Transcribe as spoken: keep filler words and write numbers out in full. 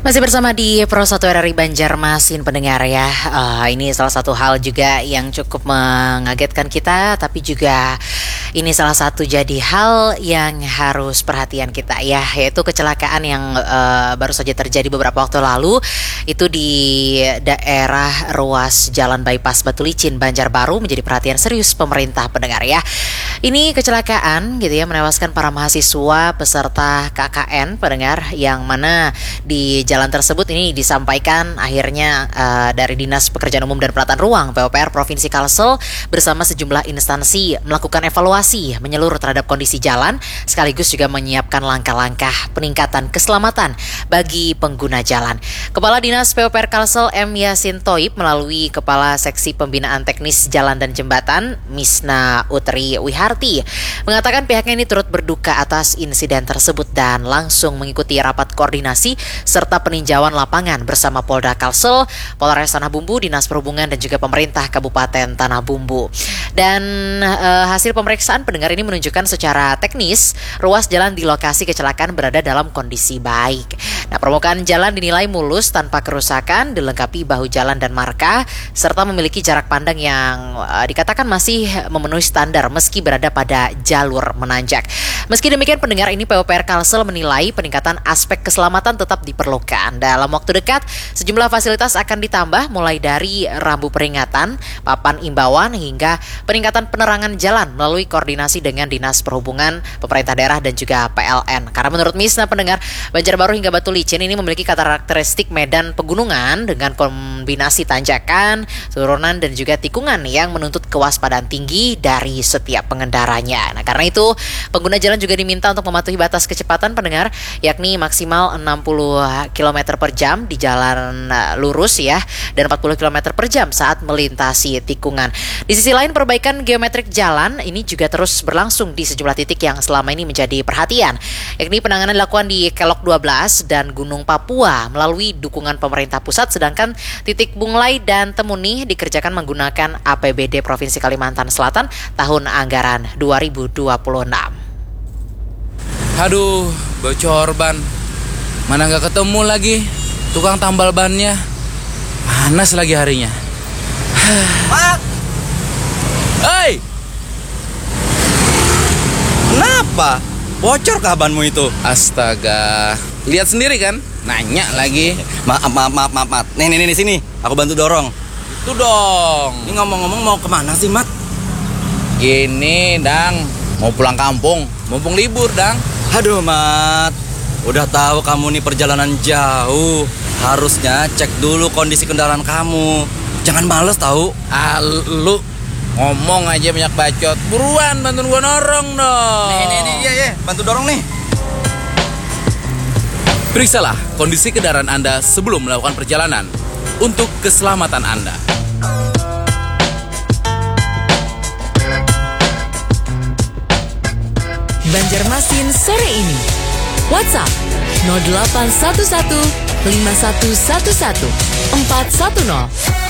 Masih bersama di Pro satu R R I Banjarmasin pendengar ya. Uh, ini salah satu hal juga yang cukup mengagetkan kita, tapi juga ini salah satu jadi hal yang harus perhatian kita ya, yaitu kecelakaan yang uh, baru saja terjadi beberapa waktu lalu. Itu di daerah ruas Jalan Bypass Batulicin, Banjarbaru, menjadi perhatian serius pemerintah pendengar ya. Ini kecelakaan gitu ya, menewaskan para mahasiswa peserta K K N pendengar, yang mana di jalan tersebut ini disampaikan akhirnya uh, dari Dinas Pekerjaan Umum dan Penataan Ruang P U P R Provinsi Kalsel bersama sejumlah instansi melakukan evaluasi menyeluruh terhadap kondisi jalan, sekaligus juga menyiapkan langkah-langkah peningkatan keselamatan bagi pengguna jalan. Kepala Dinas P U P R Kalsel M. Yasin Toib melalui Kepala Seksi Pembinaan Teknis Jalan dan Jembatan Misna Utri Wiharti mengatakan pihaknya ini turut berduka atas insiden tersebut dan langsung mengikuti rapat koordinasi serta peninjauan lapangan bersama Polda Kalsel, Polres Tanah Bumbu, Dinas Perhubungan dan juga pemerintah Kabupaten Tanah Bumbu. Dan e, hasil pemeriksaan pendengar ini menunjukkan secara teknis ruas jalan di lokasi kecelakaan berada dalam kondisi baik. Nah, permukaan jalan dinilai mulus tanpa kerusakan, dilengkapi bahu jalan dan marka, serta memiliki jarak pandang yang e, dikatakan masih memenuhi standar meski berada pada jalur menanjak. Meski demikian pendengar, ini P U P R Kalsel menilai peningkatan aspek keselamatan tetap diperlukan. Dalam waktu dekat, sejumlah fasilitas akan ditambah mulai dari rambu peringatan, papan imbauan, hingga peningkatan penerangan jalan melalui koordinasi dengan Dinas Perhubungan, pemerintah daerah dan juga P L N. Karena menurut Misna pendengar, Banjarbaru hingga Batulicin ini memiliki karakteristik medan pegunungan dengan kombinasi tanjakan, turunan dan juga tikungan yang menuntut kewaspadaan tinggi dari setiap pengendaranya. Nah, karena itu pengguna jalan juga diminta untuk mematuhi batas kecepatan pendengar, yakni maksimal enam puluh kilometer per jam di jalan lurus ya, dan empat puluh kilometer per jam saat melintasi tikungan. Di sisi lain, perbaikan geometrik jalan ini juga terus berlangsung di sejumlah titik yang selama ini menjadi perhatian, yakni penanganan dilakukan di Kelok dua belas dan Gunung Papua melalui dukungan pemerintah pusat, sedangkan titik Bunglai dan Temuni dikerjakan menggunakan A P B D Provinsi Kalimantan Selatan tahun anggaran dua ribu dua puluh enam. Aduh, bocor ban. Mana gak ketemu lagi tukang tambal bannya. Panas lagi harinya. Mak! Hei! Kenapa? Bocor kah banmu itu? Astaga, lihat sendiri kan? Nanya lagi. Maaf, maaf, maaf, maaf, maaf. Nih, nih, nih, sini. Aku bantu dorong. Itu dong. Ini ngomong-ngomong mau kemana sih, Mat? Gini, Dang. Mau pulang kampung. Mumpung libur, Dang. Aduh, Mat. Udah tahu kamu nih perjalanan jauh. Harusnya cek dulu kondisi kendaraan kamu. Jangan males tahu. Ah, lu ngomong aja banyak bacot. Buruan, bantuin gua norong dong. Nih, nih, nih, iya, iya. Bantu dorong nih. Periksalah kondisi kendaraan Anda sebelum melakukan perjalanan untuk keselamatan Anda. Banjarmasin sore ini. WhatsApp nol delapan satu satu lima satu satu satu empat satu nol.